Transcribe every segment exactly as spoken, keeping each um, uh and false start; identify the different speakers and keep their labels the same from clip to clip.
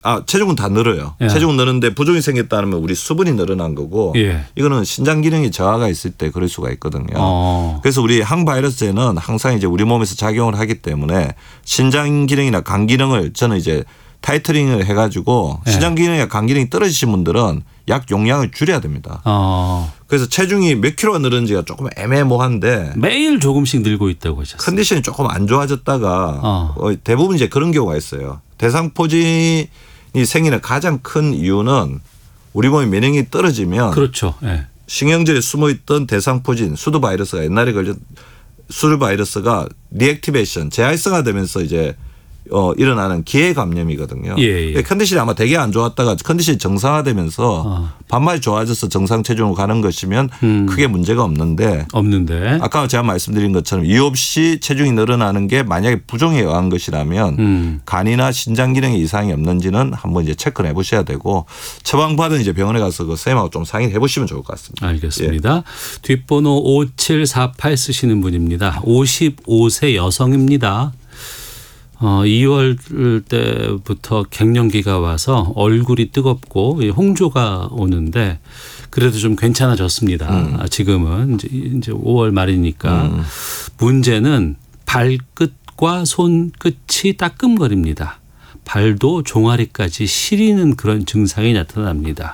Speaker 1: 아, 체중은 다 늘어요.
Speaker 2: 예.
Speaker 1: 체중은 늘었는데 부종이 생겼다면 우리 수분이 늘어난 거고
Speaker 2: 예.
Speaker 1: 이거는 신장 기능이 저하가 있을 때 그럴 수가 있거든요.
Speaker 2: 어.
Speaker 1: 그래서 우리 항바이러스제는 항상 이제 우리 몸에서 작용을 하기 때문에 신장 기능이나 간 기능을 저는 이제 타이트링을 해가지고
Speaker 2: 예.
Speaker 1: 신장 기능이나 간 기능이 떨어지신 분들은 약 용량을 줄여야 됩니다.
Speaker 2: 어.
Speaker 1: 그래서 체중이 몇 킬로가 늘었는지가 조금 애매모호한데
Speaker 2: 매일 조금씩 늘고 있다고 하셨어요.
Speaker 1: 컨디션이 조금 안 좋아졌다가
Speaker 2: 어.
Speaker 1: 어, 대부분 이제 그런 경우가 있어요. 대상포진이 생기는 가장 큰 이유는 우리 몸의 면역력이 떨어지면
Speaker 2: 그렇죠. 예.
Speaker 1: 신경절에 숨어있던 대상포진 수두 바이러스가 옛날에 걸렸 수두 바이러스가 리액티베이션 재활성화되면서 이제 어, 일어나는 기해 감염이거든요.
Speaker 2: 예, 예.
Speaker 1: 컨디션이 아마 되게 안 좋았다가 컨디션이 정상화되면서
Speaker 2: 어.
Speaker 1: 반만이 좋아져서 정상 체중으로 가는 것이면
Speaker 2: 음.
Speaker 1: 크게 문제가 없는데
Speaker 2: 없는데.
Speaker 1: 아까 제가 말씀드린 것처럼 이유 없이 체중이 늘어나는 게 만약에 부종에 의한 것이라면
Speaker 2: 음.
Speaker 1: 간이나 신장 기능에 이상이 없는지는 한번 이제 체크를 해보셔야 되고 처방받은 이제 병원에 가서 그 선생님하고 좀 상의를 해보시면 좋을 것 같습니다.
Speaker 2: 알겠습니다. 예. 뒷번호 오칠사팔 쓰시는 분입니다. 오십오 세 여성입니다. 어, 이월 때부터 갱년기가 와서 얼굴이 뜨겁고 홍조가 오는데 그래도 좀 괜찮아졌습니다. 음. 지금은 이제, 이제 오월 말이니까 음. 문제는 발끝과 손끝이 따끔거립니다. 발도 종아리까지 시리는 그런 증상이 나타납니다.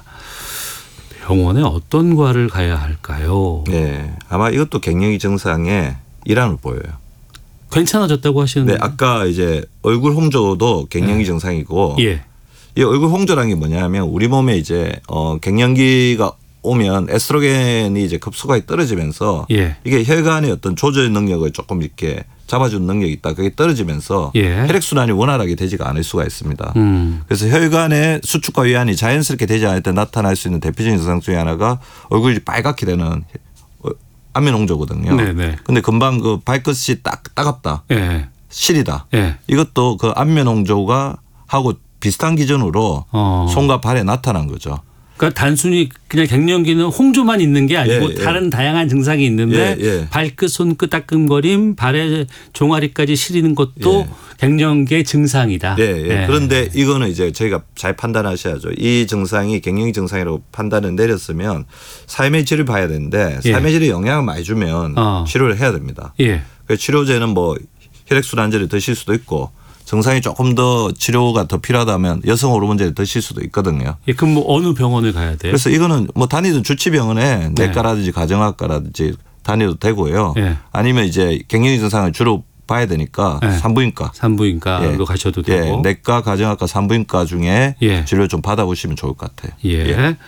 Speaker 2: 병원에 어떤 과를 가야 할까요?
Speaker 1: 네, 아마 이것도 갱년기 증상의 일환을 보여요.
Speaker 2: 괜찮아졌다고 하시는데.
Speaker 1: 네, 아까 이제 얼굴 홍조도 갱년기 네. 증상이고
Speaker 2: 예.
Speaker 1: 이 얼굴 홍조라는 게 뭐냐면 우리 몸에 이제 어 갱년기가 오면 에스트로겐이 이제 급속하게 떨어지면서
Speaker 2: 예.
Speaker 1: 이게 혈관의 어떤 조절 능력을 조금 이렇게 잡아주는 능력이 있다. 그게 떨어지면서
Speaker 2: 예. 혈액순환이
Speaker 1: 원활하게 되지가 않을 수가 있습니다.
Speaker 2: 음.
Speaker 1: 그래서 혈관의 수축과 위안이 자연스럽게 되지 않을 때 나타날 수 있는 대표적인 증상 중에 하나가 얼굴이 빨갛게 되는 안면 홍조거든요. 그런데 금방 그 발끝이 딱 따갑다.
Speaker 2: 예.
Speaker 1: 시리다.
Speaker 2: 예.
Speaker 1: 이것도 그 안면 홍조가 하고 비슷한 기준으로 어. 손과 발에 나타난 거죠.
Speaker 2: 그러니까 단순히 그냥 갱년기는 홍조만 있는 게 아니고
Speaker 1: 예, 예.
Speaker 2: 다른 다양한 증상이 있는데
Speaker 1: 예, 예.
Speaker 2: 발끝, 손끝 따끔거림, 발의 종아리까지 시리는 것도 예. 갱년기의 증상이다.
Speaker 1: 예, 예. 예. 그런데 이거는 이제 저희가 잘 판단하셔야죠. 이 증상이 갱년기 증상이라고 판단을 내렸으면 삶의질을 봐야 되는데
Speaker 2: 예.
Speaker 1: 삶의질에 영향을 많이 주면 어. 치료를 해야 됩니다.
Speaker 2: 예.
Speaker 1: 그래서 치료제는 뭐 혈액순환제를 드실 수도 있고 증상이 조금 더 치료가 더 필요하다면 여성 호르몬제를 드실 수도 있거든요.
Speaker 2: 예, 그럼 뭐 어느 병원을 가야 돼요?
Speaker 1: 그래서 이거는 뭐 다니던 주치병원에 네. 내과라든지 가정학과라든지 다녀도 되고요. 네. 아니면 이제 갱년기 증상을 주로 봐야 되니까 네. 산부인과.
Speaker 2: 산부인과로 예. 가셔도 되고.
Speaker 1: 예. 내과, 가정학과, 산부인과 중에 예. 치료 좀 받아보시면 좋을 것 같아요.
Speaker 2: 예. 예.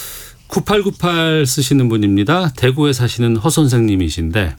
Speaker 2: 구팔구팔 쓰시는 분입니다. 대구에 사시는 허 선생님이신데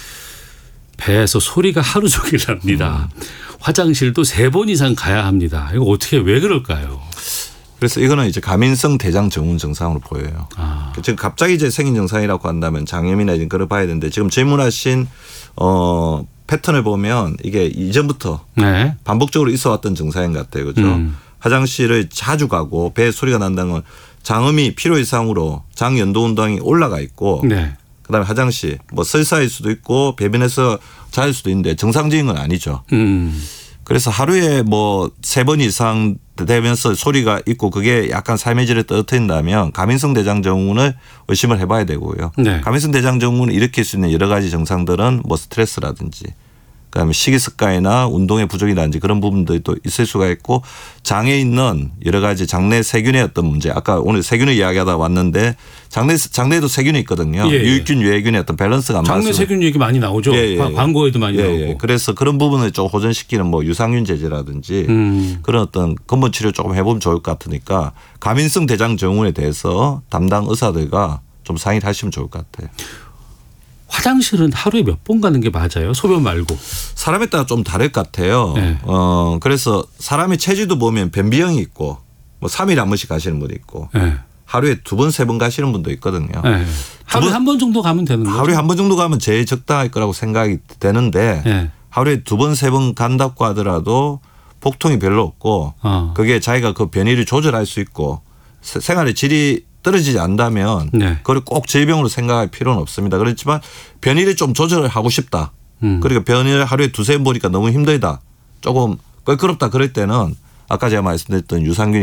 Speaker 2: 배에서 소리가 하루 종일 납니다. 음. 화장실도 세 번 이상 가야 합니다. 이거 어떻게 왜 그럴까요?
Speaker 1: 그래서 이거는 이제 가민성 대장 증후군 증상으로 보여요. 아. 지금 갑자기 이제 생긴 증상이라고 한다면 장염이나 이런 걸 봐야 되는데 지금 질문하신 어, 패턴을 보면 이게 이전부터 네. 반복적으로 있어왔던 증상인 것 같아요. 그렇죠? 음. 화장실을 자주 가고 배에 소리가 난다는 건 장음이 필요 이상으로 장 연도 운동이 올라가 있고 네. 그다음에 화장실 뭐 설사일 수도 있고 배변에서 잘 수도 있는데 정상적인 건 아니죠. 음. 그래서 하루에 뭐 세 번 이상 되면서 소리가 있고 그게 약간 삶의 질을 떨어뜨린다면 가민성 대장증후군을 의심을 해봐야 되고요. 네. 가민성 대장증후군을 일으킬 수 있는 여러 가지 증상들은 뭐 스트레스라든지 그다음에 식이습관이나 운동의 부족이라든지 그런 부분들이 또 있을 수가 있고 장에 있는 여러 가지 장내 세균의 어떤 문제 아까 오늘 세균을 이야기하다 왔는데 장내, 장내에도 세균이 있거든요. 예, 예. 유익균, 유해균의 어떤 밸런스가 안 맞아서.
Speaker 2: 장내 세균 얘기 많이 나오죠. 예, 예. 광고에도 많이
Speaker 1: 예,
Speaker 2: 나오고.
Speaker 1: 예. 그래서 그런 부분을 좀 호전시키는 뭐 유산균 제제라든지 음. 그런 어떤 근본 치료 조금 해보면 좋을 것 같으니까 가민성 대장증후군에 대해서 담당 의사들과 좀 상의를 하시면 좋을 것 같아요.
Speaker 2: 화장실은 하루에 몇 번 가는 게 맞아요? 소변 말고.
Speaker 1: 사람에 따라 좀 다를 것 같아요. 네. 어, 그래서 사람의 체질도 보면 변비형이 있고 뭐 삼 일에 한 번씩 가시는 분도 있고 네. 하루에 두 번, 세 번 가시는 분도 있거든요.
Speaker 2: 네. 하루에 한 번 정도 가면 되는 거죠?
Speaker 1: 하루에 한 번 정도 가면 제일 적당할 거라고 생각이 되는데 네. 하루에 두 번, 세 번 간다고 하더라도 복통이 별로 없고 어. 그게 자기가 그 변이를 조절할 수 있고 생활의 질이 떨어지지 않다면 네. 그걸 꼭 질병으로 생각할 필요는 없습니다. 그렇지만 변이를 좀 조절을 하고 싶다. 음. 그러니까 변이를 하루에 두세 번 보니까 너무 힘들다. 조금 껄끄럽다 그럴 때는 아까 제가 말씀드렸던 유산균